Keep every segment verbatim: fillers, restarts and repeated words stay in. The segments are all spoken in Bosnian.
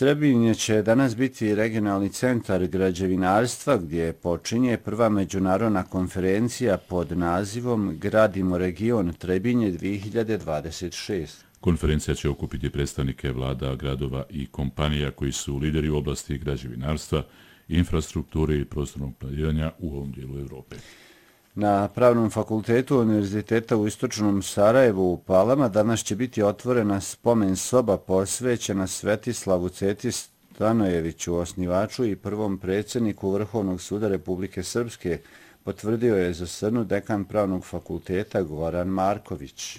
Trebinje će danas biti regionalni centar građevinarstva gdje počinje prva međunarodna konferencija pod nazivom Gradimo region Trebinje dvije hiljade dvadeset šest. Konferencija će okupiti predstavnike vlada, gradova i kompanija koji su lideri u oblasti građevinarstva, infrastrukture i prostornog planiranja u ovom dijelu Evrope. Na Pravnom fakultetu Univerziteta u Istočnom Sarajevu u Palama danas će biti otvorena spomen soba posvećena Svetislavu Ceti Stanojeviću, osnivaču i prvom predsjedniku Vrhovnog suda Republike Srpske, potvrdio je za S R N dekan Pravnog fakulteta Goran Marković.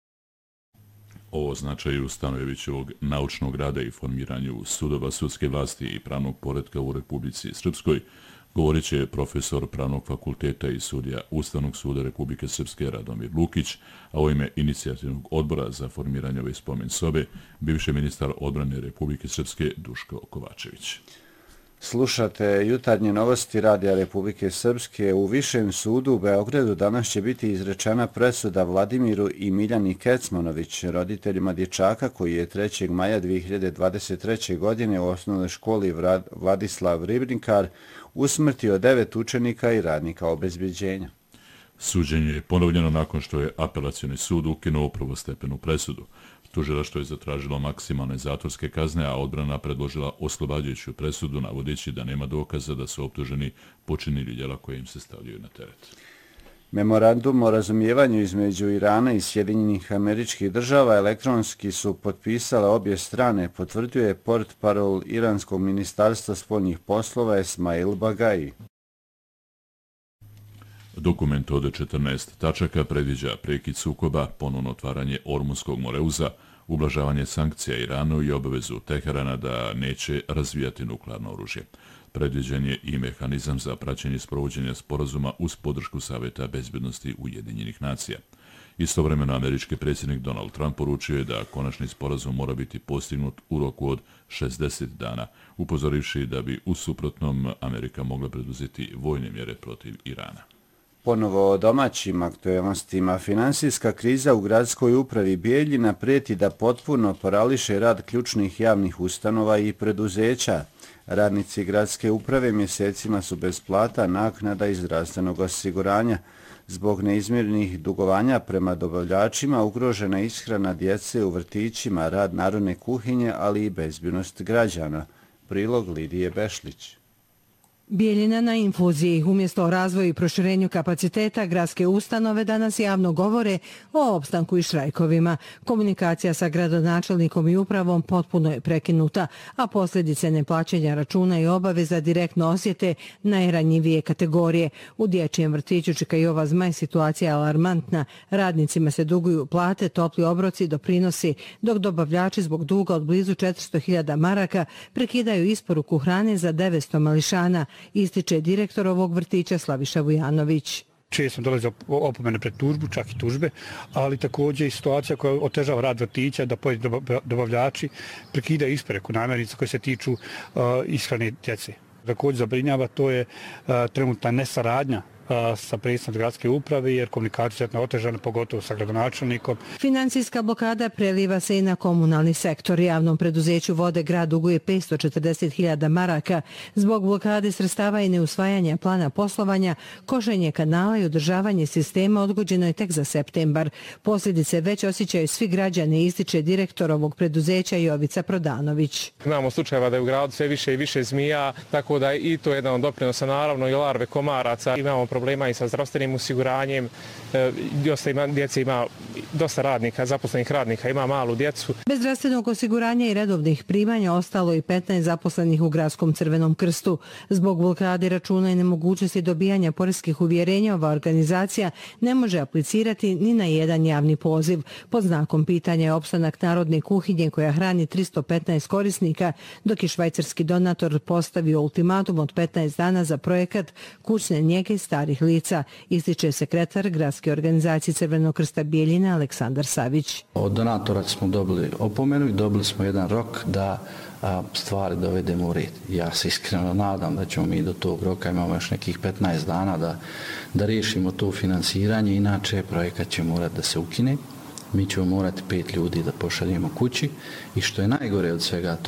O značaju Stanojevićevog naučnog rada i formiranju sudova, sudske vlasti i pravnog poretka u Republici Srpskoj govorit će profesor Pravnog fakulteta i sudija Ustavnog suda Republike Srpske Radomir Lukić, a u ime inicijativnog odbora za formiranje ove spomen sobe bivši ministar odbrane Republike Srpske Duško Kovačević. Slušate jutarnje novosti Radija Republike Srpske. U Višem sudu u Beogradu danas će biti izrečena presuda Vladimiru i Miljani Kecmanović, roditeljima dječaka koji je trećeg maja dvije hiljade dvadeset treće. godine u osnovnoj školi Vladislav Ribnikar usmrtio devet učenika i radnika obezbeđenja. Suđenje je ponovljeno nakon što je apelacioni sud ukinuo prvostepenu presudu. Tužilaštvo je zatražilo maksimalne zatvorske kazne, a odbrana predložila oslobađajuću presudu, navodeći da nema dokaza da su optuženi počinili djela koje im se stavljaju na teret. Memorandum o razumijevanju između Irana i Sjedinjenih Američkih Država elektronski su potpisale obje strane, potvrdio je portparol Iranskog ministarstva spoljnih poslova Esmail Bagai. Dokument od četrnaest tačaka predviđa prekid sukoba, ponovno otvaranje Ormunskog moreuza, ublažavanje sankcija Iranu i obavezu Teherana da neće razvijati nuklearno oružje. Predviđen je i mehanizam za praćenje sprovođenja sporazuma uz podršku Saveta bezbednosti Ujedinjenih nacija. Istovremeno američki predsjednik Donald Trump poručio je da konačni sporazum mora biti postignut u roku od šezdeset dana, upozorivši da bi u suprotnom Amerika mogla preduzeti vojne mjere protiv Irana. Ponovo o domaćim aktualnostima. Finansijska kriza u gradskoj upravi Bijeljina prijeti da potpuno parališe rad ključnih javnih ustanova i preduzeća. Radnici gradske uprave mjesecima su bez plata, naknada i zdravstvenog osiguranja. Zbog neizmjernih dugovanja prema dobavljačima ugrožena ishrana djece u vrtićima, rad narodne kuhinje, ali i bezbjednost građana. Prilog Lidije Bešlić. Bijeljina na infuziji. Umjesto o razvoju i proširenju kapaciteta, gradske ustanove danas javno govore o opstanku i štrajkovima. Komunikacija sa gradonačelnikom i upravom potpuno je prekinuta, a posljedice neplaćanja računa i obaveza direktno osjete najranjivije kategorije. U dječjem vrtiću Čika Jova Zmaj situacija je alarmantna. Radnicima se duguju plate, topli obroci, doprinosi, dok dobavljači zbog duga od blizu četiristo hiljada maraka prekidaju isporuku hrane za devetsto mališana, ističe direktor ovog vrtića Slaviša Vujanović. Često sam dolazio opomene pred tužbu, čak i tužbe, ali također i situacija koja otežava rad vrtića, da pojedini dobavljači prekidaju isporuku namirnica koje se tiču uh, ishrane djece. Također zabrinjava, to je uh, trenutna nesaradnja sa predstavnicima gradske uprave, jer komunikacija je otežana, pogotovo sa gradonačelnikom. Finansijska blokada preliva se i na komunalni sektor. Javnom preduzeću Vode grad duguje petsto četrdeset hiljada maraka. Zbog blokade sredstava i neusvajanja plana poslovanja, košenje kanala i održavanje sistema odgođeno je tek za septembar. Posljedice već osjećaju svi građani, ističe direktor ovog preduzeća Jovica Prodanović. Imamo slučajeva da je u gradu sve više i više zmija, tako da i to je jedan od doprinosa, naravno i larve komaraca. Imamo problema i sa zdravstvenim osiguranjem, dosta ima, djece ima dosta radnika, zaposlenih radnika, ima malu djecu. Bez zdravstvenog osiguranja i redovnih primanja ostalo i petnaest zaposlenih u Gradskom Crvenom krstu. Zbog blokade računa i nemogućnosti dobijanja poreskih uvjerenja, ova organizacija ne može aplicirati ni na jedan javni poziv. Pod znakom pitanja je opstanak narodne kuhinje koja hrani tristo petnaest korisnika, dok je švajcarski donator postavio ultimatum od petnaest dana za projekat kućne njege starih lica, ističe sekretar Gradske organizacije Crvenog krsta Bijeljina Aleksandar Savić. Od donatora smo dobili opomenu i dobili smo jedan rok da a, stvari dovedemo u red. Ja se iskreno nadam da ćemo mi do tog roka, imamo još nekih petnaest dana da, da riješimo to finansiranje, inače projekat će morati da se ukine. Mi ćemo morati pet ljudi da pošaljemo kući i što je najgore od svega to